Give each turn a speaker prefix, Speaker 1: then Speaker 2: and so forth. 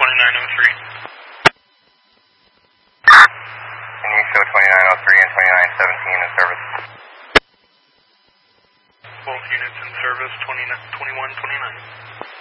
Speaker 1: Can you show 2903 and 2917 in service?
Speaker 2: Both units in service, 2129.